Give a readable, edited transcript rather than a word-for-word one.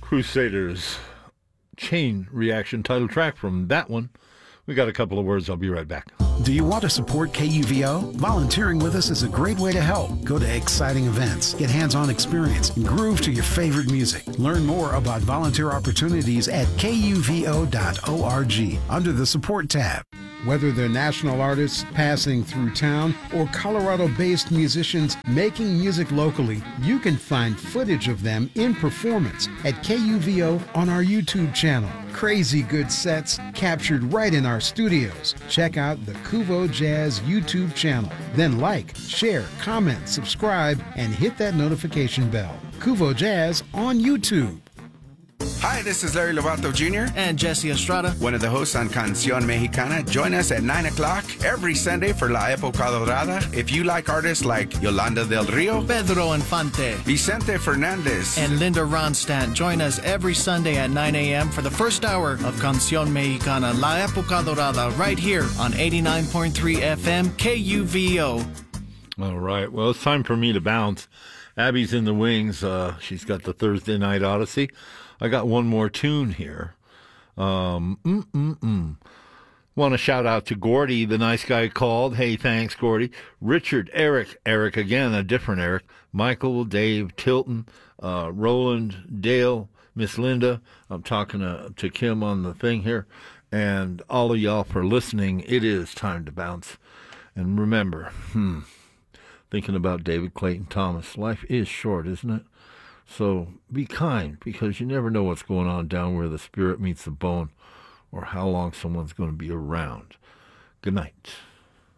Crusaders Chain Reaction title track from that one. We got a couple of words. I'll be right back. Do you want to support KUVO? Volunteering with us is a great way to help. Go to exciting events, get hands-on experience, and groove to your favorite music. Learn more about volunteer opportunities at kuvo.org under the Support tab. Whether they're national artists passing through town or Colorado-based musicians making music locally, you can find footage of them in performance at KUVO on our YouTube channel. Crazy good sets captured right in our studios. Check out the Kuvo Jazz YouTube channel. Then like, share, comment, subscribe, and hit that notification bell. Kuvo Jazz on YouTube. Hi, this is Larry Lovato Jr. and Jesse Estrada, one of the hosts on Canción Mexicana. Join us at 9 o'clock every Sunday for La Época Dorada. If you like artists like Yolanda del Rio, Pedro Infante, Vicente Fernandez, and Linda Ronstadt, join us every Sunday at 9 a.m. for the first hour of Canción Mexicana, La Época Dorada, right here on 89.3 FM KUVO. All right. Well, it's time for me to bounce. Abby's in the wings. She's got the Thursday Night Odyssey. I got one more tune here. Want to shout out to Gordy, the nice guy called. Hey, thanks, Gordy. Richard, Eric again, a different Eric. Michael, Dave, Tilton, Roland, Dale, Miss Linda. I'm talking to Kim on the thing here. And all of y'all for listening. It is time to bounce. And remember, thinking about David Clayton Thomas, life is short, isn't it? So be kind, because you never know what's going on down where the spirit meets the bone or how long someone's going to be around. Good night.